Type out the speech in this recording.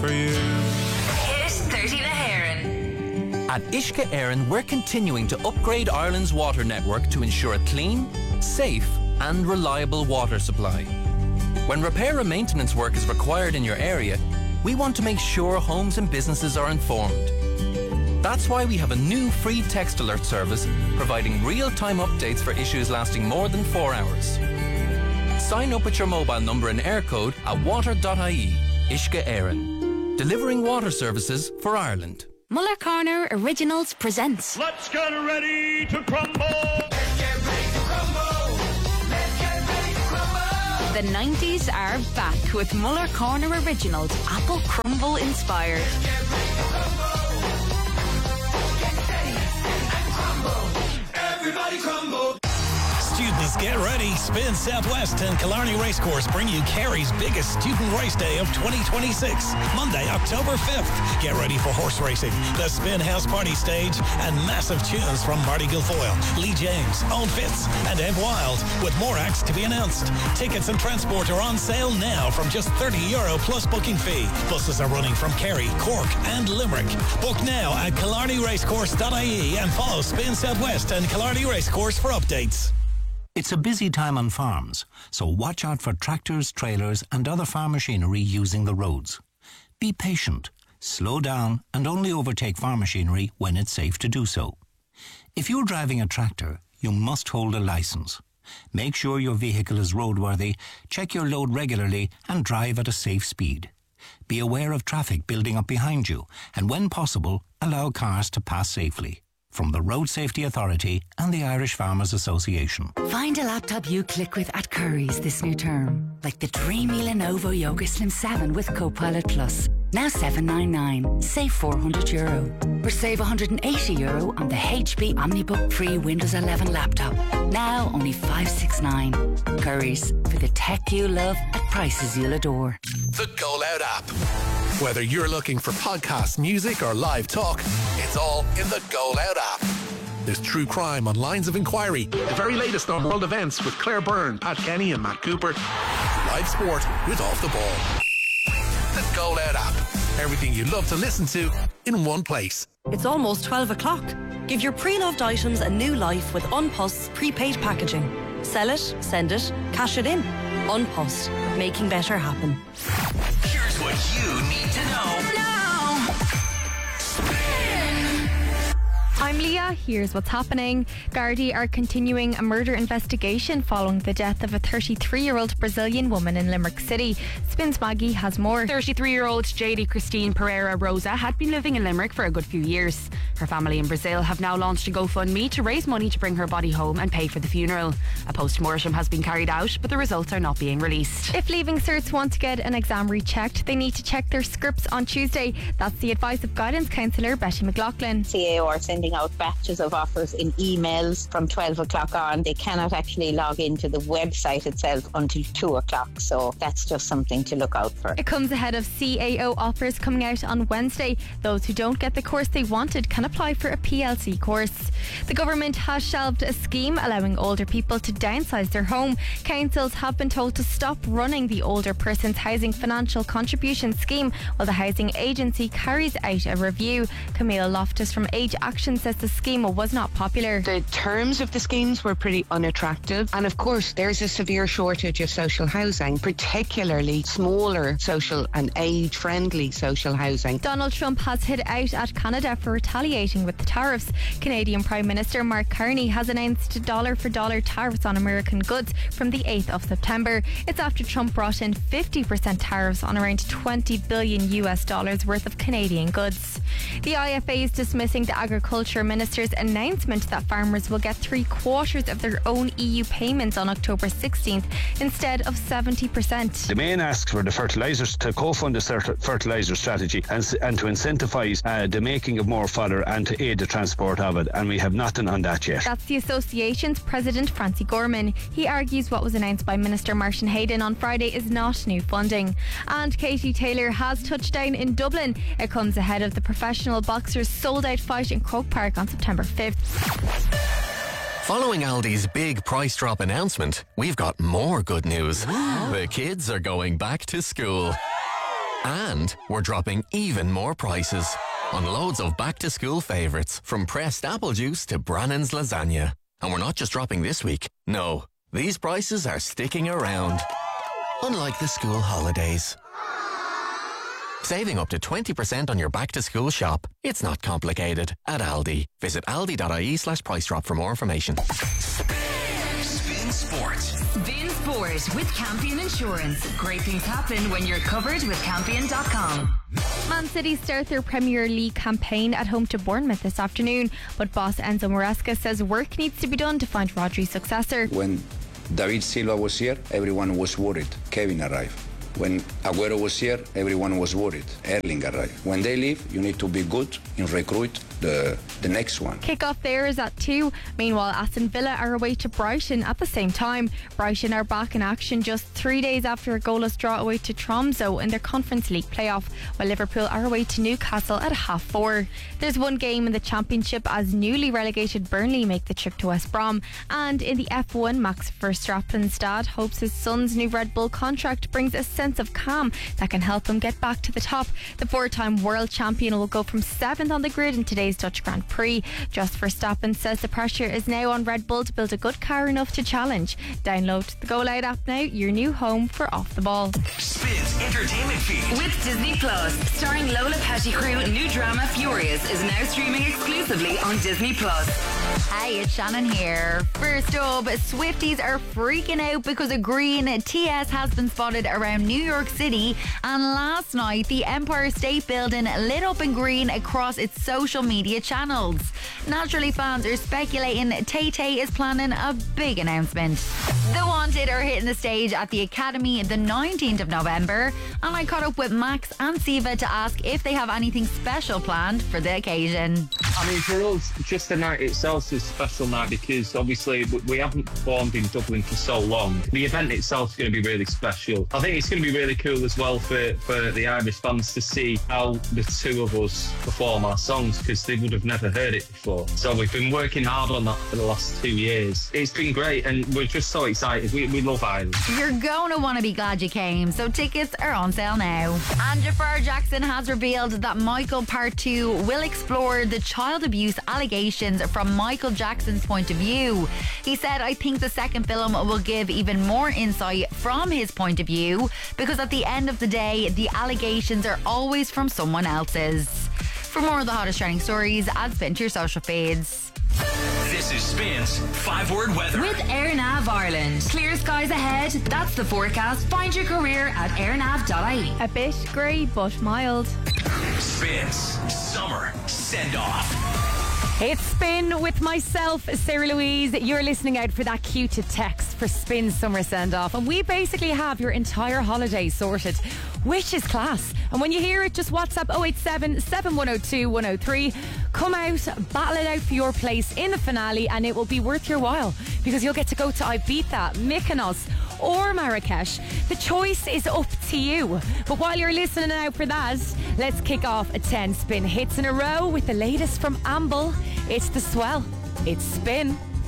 for you. Hit 30 na Héireann. At Uisce Éireann, we're continuing to upgrade Ireland's water network to ensure a clean, safe and reliable water supply. When repair and maintenance work is required in your area, we want to make sure homes and businesses are informed. That's why we have a new free text alert service providing real-time updates for issues lasting more than 4 hours. Sign up with your mobile number and air code at water.ie. Uisce Éireann, delivering water services for Ireland. Muller Corner Originals presents Let's get ready to crumble! Let's get ready to crumble! Let's get ready to crumble! The 90s are back with Muller Corner Originals, Apple Crumble inspired. Let's get ready to crumble! Get ready and crumble! Everybody crumble! Students, get ready. Spin Southwest and Killarney Racecourse bring you Kerry's biggest student race day of 2026, Monday, October 5th. Get ready for horse racing, the Spin House Party stage, and massive tunes from Marty Guilfoyle, Lee James, Owen Fitz, and Ed Wild, with more acts to be announced. Tickets and transport are on sale now from just €30 plus booking fee. Buses are running from Kerry, Cork, and Limerick. Book now at killarneyracecourse.ie and follow Spin Southwest and Killarney Racecourse for updates. It's a busy time on farms, so watch out for tractors, trailers and other farm machinery using the roads. Be patient, slow down and only overtake farm machinery when it's safe to do so. If you're driving a tractor, you must hold a licence. Make sure your vehicle is roadworthy, check your load regularly and drive at a safe speed. Be aware of traffic building up behind you and when possible, allow cars to pass safely. From the Road Safety Authority and the Irish Farmers Association. Find a laptop you click with at Curry's this new term, like the dreamy Lenovo Yoga Slim 7 with Copilot Plus. Now $799, save €400. Or save €180 on the HP OmniBook Free Windows 11 laptop. Now only $569. Curry's, for the tech you love at prices you'll adore. The Go Loud app. Whether you're looking for podcasts, music or live talk, it's all in the Go Loud app. There's true crime on Lines of Inquiry, the very latest on world events with Claire Byrne, Pat Kenny and Matt Cooper, live sport with Off the Ball. The Go Loud app. Everything you love to listen to in one place. It's almost 12 o'clock. Give your pre-loved items a new life with Unpost's prepaid packaging. Sell it, send it, cash it in. Unpost, making better happen. Here's what you need to know now. I'm Leah. Here's what's happening. Gardaí are continuing a murder investigation following the death of a 33-year-old Brazilian woman in Limerick City. Spins Maggie has more. 33-year-old J.D. Christine Pereira Rosa had been living in Limerick for a good few years. Her family in Brazil have now launched a GoFundMe to raise money to bring her body home and pay for the funeral. A post-mortem has been carried out, but the results are not being released. If Leaving Certs want to get an exam rechecked, they need to check their scripts on Tuesday. That's the advice of guidance counsellor Betty McLaughlin. CAO are sending out batches of offers in emails from 12 o'clock on. They cannot actually log into the website itself until 2 o'clock, so that's just something to look out for. It comes ahead of CAO offers coming out on Wednesday. Those who don't get the course they wanted can apply for a PLC course. The government has shelved a scheme allowing older people to downsize their home. Councils have been told to stop running the Older Persons Housing Financial Contribution Scheme while the Housing Agency carries out a review. Camille Loftus from Age Action says the scheme was not popular. The terms of the schemes were pretty unattractive, and of course there's a severe shortage of social housing, particularly smaller social and age-friendly social housing. Donald Trump has hit out at Canada for retaliating with the tariffs. Canadian Prime Minister Mark Carney has announced dollar-for-dollar tariffs on American goods from the 8th of September. It's after Trump brought in 50% tariffs on around $20 billion worth of Canadian goods. The IFA is dismissing the Agriculture Minister's announcement that farmers will get 3/4 of their own EU payments on October 16th instead of 70%. The main asks for the fertilisers to co-fund the fertiliser strategy and to incentivise the making of more fodder and to aid the transport of it, and we have nothing on that yet. That's the association's President Francie Gorman. He argues what was announced by Minister Martin Hayden on Friday is not new funding. And Katie Taylor has touched down in Dublin. It comes ahead of the professional boxers' sold-out fight in Croke Park on September 5th. Following Aldi's big price drop announcement, we've got more good news. The kids are going back to school. And we're dropping even more prices on loads of back-to-school favourites, from pressed apple juice to Brannan's lasagna. And we're not just dropping this week. No, these prices are sticking around. Unlike the school holidays. Saving up to 20% on your back-to-school shop. It's not complicated. At Aldi. Visit aldi.ie/price drop for more information. Spin Sport. Spin Sport with Campion Insurance. Great things happen when you're covered with Campion.com. Man City start their Premier League campaign at home to Bournemouth this afternoon, but boss Enzo Maresca says work needs to be done to find Rodri's successor. When David Silva was here, everyone was worried. Kevin arrived. When Aguero was here, everyone was worried. Erling arrived. When they leave, you need to be good in recruit the next one. Kick-off there is at 2. Meanwhile, Aston Villa are away to Brighton at the same time. Brighton are back in action just 3 days after a goalless draw away to Tromsø in their Conference League playoff, while Liverpool are away to Newcastle at 4:30. There's one game in the Championship as newly relegated Burnley make the trip to West Brom. And in the F1, Max Verstappen's dad hopes his son's new Red Bull contract brings a sense of calm that can help him get back to the top. The 4-time world champion will go from 7th on the grid in today's Dutch Grand Prix. Just Verstappen says the pressure is now on Red Bull to build a good car enough to challenge. Download the Go Loud app now, your new home for Off the Ball. Spins entertainment feed With Disney Plus, starring Lola Pettigrew, new drama Furious is now streaming exclusively on Disney Plus. Hey, it's Shannon here. First up, Swifties are freaking out because a green TS has been spotted around New York City, and last night the Empire State Building lit up in green across its social media channels. Naturally, fans are speculating Tay-Tay is planning a big announcement. The Wanted are hitting the stage at the Academy the 19th of November, and I caught up with Max and Siva to ask if they have anything special planned for the occasion. I mean, for us, just the night itself is a special night because obviously we haven't performed in Dublin for so long. The event itself is going to be really special. I think it's going to be really cool as well for the Irish fans to see how the two of us perform our songs, because they would have never heard it before. So we've been working hard on that for the last 2 years. It's been great and we're just so excited. We love Ireland. You're going to want to be glad you came, so tickets are on sale now. And Jafar Jackson has revealed that Michael Part 2 will explore the child abuse allegations from Michael Jackson's point of view. He said, I think the second film will give even more insight from his point of view, because at the end of the day, the allegations are always from someone else's. For more of the hottest trending stories, add Spin to your social feeds. This is Spins 5-word weather with AirNav Ireland. Clear skies ahead. That's the forecast. Find your career at airnav.ie. A bit grey but mild. Spins Summer Send Off. It's Spin with myself, Sarah Louise. You're listening out for that cue to text for Spin Summer Send Off, and we basically have your entire holiday sorted, which is class. And when you hear it, just WhatsApp 087 7102 103. Come out, battle it out for your place in the finale, and it will be worth your while because you'll get to go to Ibiza, Mykonos or Marrakesh. The choice is up to you. But while you're listening out for that, let's kick off 10 Spin hits in a row with the latest from Amble. It's The Swell. It's Spin.